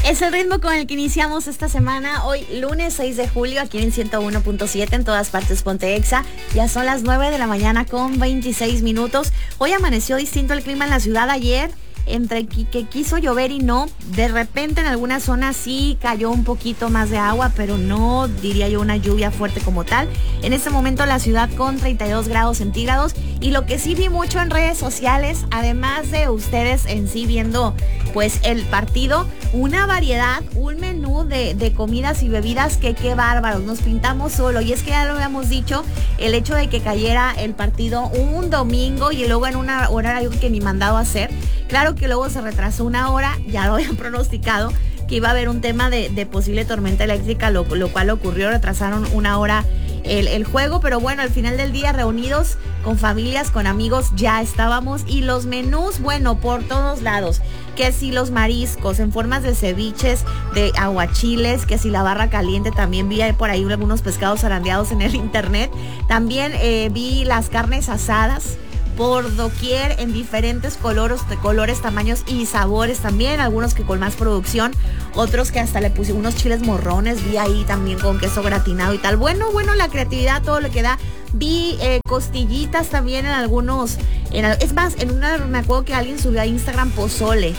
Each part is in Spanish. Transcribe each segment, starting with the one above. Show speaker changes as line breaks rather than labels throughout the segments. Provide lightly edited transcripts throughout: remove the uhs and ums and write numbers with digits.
Es el ritmo con el que iniciamos esta semana, hoy lunes 6 de julio, aquí en 101.7, en todas partes Ponte Exa. Ya son las 9 de la mañana con 26 minutos. Hoy amaneció distinto el clima en la ciudad. Ayer, entre que quiso llover y no, de repente en algunas zonas sí cayó un poquito más de agua, pero no diría yo una lluvia fuerte como tal. En este momento la ciudad con 32 grados centígrados, y lo que sí vi mucho en redes sociales, además de ustedes en sí viendo pues el partido, una variedad, un menú de comidas y bebidas que qué bárbaros, nos pintamos solo. Y es que ya lo habíamos dicho, el hecho de que cayera el partido un domingo y luego en una hora que ni mandado a hacer. Claro que luego se retrasó una hora, ya lo habían pronosticado que iba a haber un tema de posible tormenta eléctrica, lo cual ocurrió, retrasaron una hora el juego, pero bueno, al final del día reunidos con familias, con amigos, ya estábamos. Y los menús, bueno, por todos lados, que si los mariscos en formas de ceviches, de aguachiles, que si la barra caliente, también vi por ahí algunos pescados zarandeados en el internet, también vi las carnes asadas por doquier en diferentes colores, tamaños y sabores también, algunos que con más producción, otros que hasta le puse unos chiles morrones, vi ahí también con queso gratinado y tal. Bueno, la creatividad, todo lo que da. Vi costillitas también en algunos, es más, en una me acuerdo que alguien subió a Instagram pozole,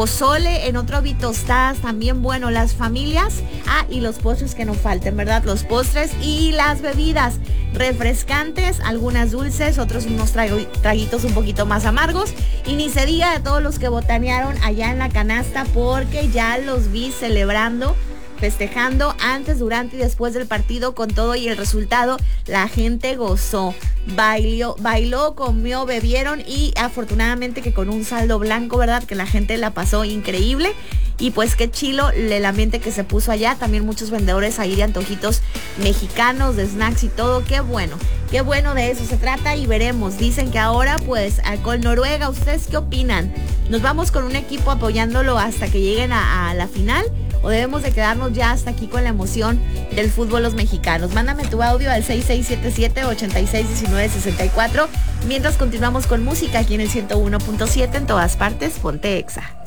en otro vi tostadas también. Bueno, las familias, y los postres que no falten, ¿verdad? Los postres y las bebidas refrescantes, algunas dulces, otros unos traguitos un poquito más amargos, y ni se diga de todos los que botanearon allá en la canasta, porque ya los vi celebrando, festejando antes, durante y después del partido con todo y el resultado. La gente gozó, bailó, comió, bebieron, y afortunadamente que con un saldo blanco, ¿verdad? Que la gente la pasó increíble. Y pues qué chilo el ambiente que se puso allá. También muchos vendedores ahí de antojitos mexicanos, de snacks y todo. Qué bueno, de eso se trata. Y veremos, dicen que ahora pues con Noruega, ¿ustedes qué opinan? ¿Nos vamos con un equipo apoyándolo hasta que lleguen a la final? ¿O debemos de quedarnos ya hasta aquí con la emoción del fútbol los mexicanos? Mándame tu audio al 6677-861964. Mientras continuamos con música aquí en el 101.7, en todas partes, Ponte Exa.